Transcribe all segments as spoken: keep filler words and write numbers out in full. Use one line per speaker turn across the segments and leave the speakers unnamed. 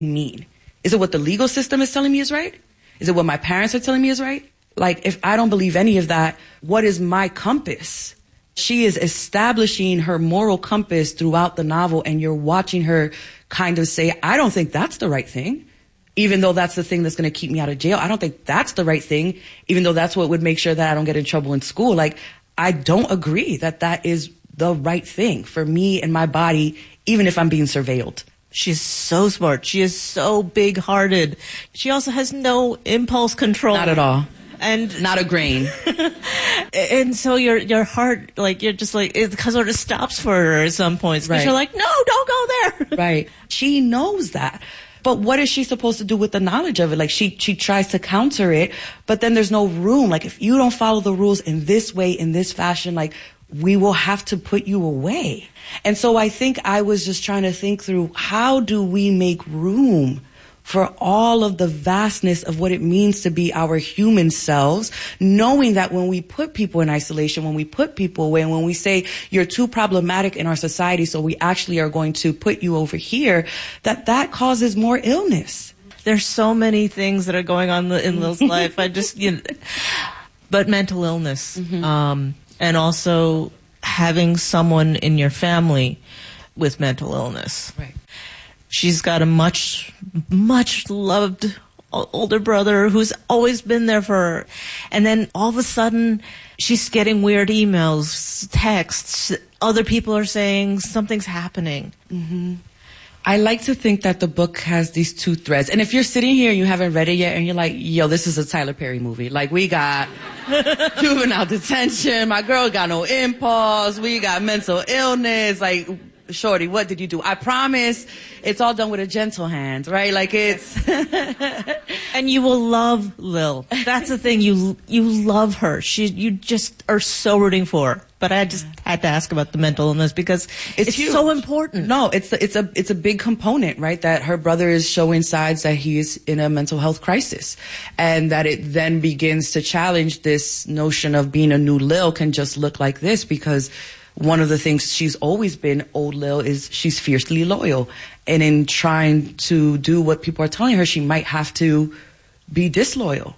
mean? Is it what the legal system is telling me is right? Is it what my parents are telling me is right? Like, if I don't believe any of that, what is my compass? She is establishing her moral compass throughout the novel, and you're watching her kind of say, I don't think that's the right thing, even though that's the thing that's going to keep me out of jail. I don't think that's the right thing, even though that's what would make sure that I don't get in trouble in school. Like, I don't agree that that is the right thing for me and my body, even if I'm being surveilled.
She's so smart. She is so big-hearted. She also has no impulse control.
Not at all.
And
not a grain.
And so your your heart, like, you're just like, it sort of stops for her at some points. Because
right.
You're like, no, don't go there.
Right. She knows that. But what is she supposed to do with the knowledge of it? Like, she, she tries to counter it, but then there's no room. Like, if you don't follow the rules in this way, in this fashion, like, we will have to put you away. And so I think I was just trying to think through, how do we make room for all of the vastness of what it means to be our human selves, knowing that when we put people in isolation, when we put people away, and when we say you're too problematic in our society, so we actually are going to put you over here, that that causes more illness.
There's so many things that are going on in Lil's life. I just, you know, but mental illness, mm-hmm. um, and also having someone in your family with mental illness.
Right.
She's got a much, much loved older brother who's always been there for her. And then all of a sudden, she's getting weird emails, texts. Other people are saying something's happening.
Mm-hmm. I like to think that the book has these two threads. And if you're sitting here and you haven't read it yet and you're like, yo, this is a Tyler Perry movie. Like, we got juvenile detention. My girl got no impulse. We got mental illness. Like, shorty, what did you do? I promise it's all done with a gentle hand, right? Like, it's...
And you will love Lil. That's the thing. You you love her. She You just are so rooting for her. But I just had to ask about the mental illness because it's, it's so important.
No, it's it's a it's a big component, right? That her brother is showing signs that he is in a mental health crisis, and that it then begins to challenge this notion of being a new Lil can just look like this, because one of the things she's always been, old Lil, is she's fiercely loyal, and in trying to do what people are telling her, she might have to be disloyal.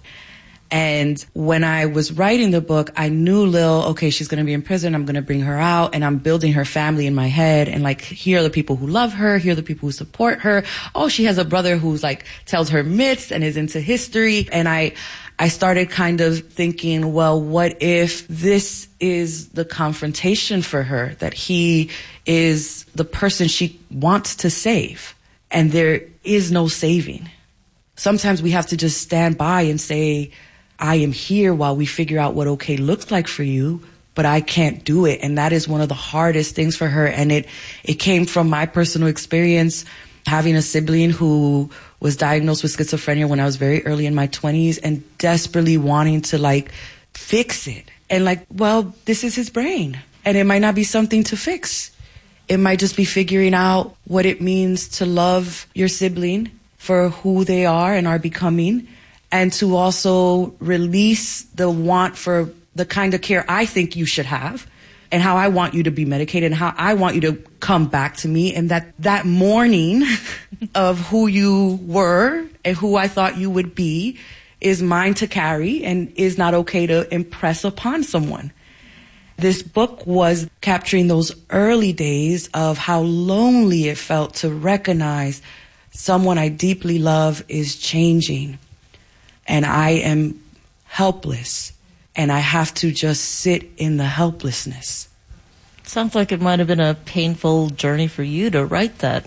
And when I was writing the book, I knew Lil, okay, she's going to be in prison. I'm going to bring her out, and I'm building her family in my head. And like, here are the people who love her. Here are the people who support her. Oh, she has a brother who's like, tells her myths and is into history. And I, I started kind of thinking, well, what if this is the confrontation for her, that he is the person she wants to save, and there is no saving. Sometimes we have to just stand by and say, I am here while we figure out what okay looks like for you, but I can't do it. And that is one of the hardest things for her. And it, it came from my personal experience, having a sibling who was diagnosed with schizophrenia when I was very early in my twenties, and desperately wanting to like fix it. And like, well, this is his brain, and it might not be something to fix. It might just be figuring out what it means to love your sibling for who they are and are becoming, and to also release the want for the kind of care I think you should have, and how I want you to be medicated, and how I want you to come back to me, and that that mourning of who you were and who I thought you would be is mine to carry and is not okay to impress upon someone. This book was capturing those early days of how lonely it felt to recognize someone I deeply love is changing, and I am helpless, and I have to just sit in the helplessness.
Sounds like it might have been a painful journey for you to write that.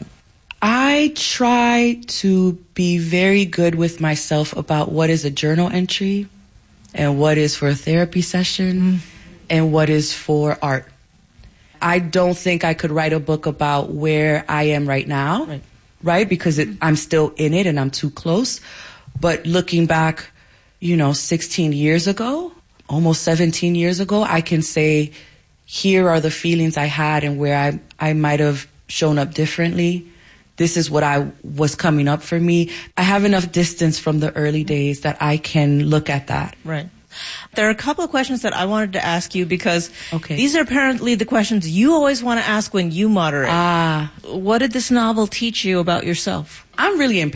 I try to be very good with myself about what is a journal entry and what is for a therapy session mm. and what is for art. I don't think I could write a book about where I am right now, right, right? Because it, I'm still in it and I'm too close. But looking back, you know, sixteen years ago, almost seventeen years ago, I can say, here are the feelings I had and where I, I might have shown up differently. This is what I was coming up for me. I have enough distance from the early days that I can look at that.
Right. There are a couple of questions that I wanted to ask you because
Okay.
these are apparently the questions you always want to ask when you moderate.
Ah,
What did this novel teach you about yourself?
I'm really impatient.